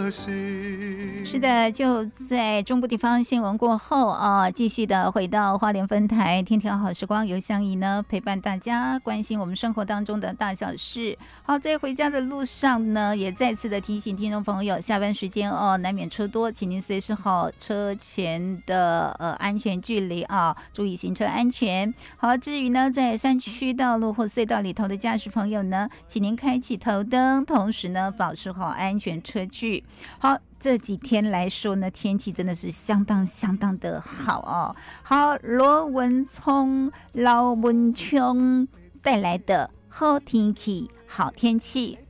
是的，就在中部地方新闻过后啊，继续的回到花莲分台，天天好时光，由香怡呢陪伴大家，关心我们生活当中的大小事。好，在回家的路上呢，也再次的提醒听众朋友，下班时间哦，难免车多，请您随时好车前的安全距离啊，注意行车安全。好，至于呢，在山区道路或隧道里头的驾驶朋友呢，请您开启头灯，同时呢，保持好安全车距。好，这几天来说呢，天气真的是相当的好哦。好，罗文聪、老文琼带来的好天气、好天气。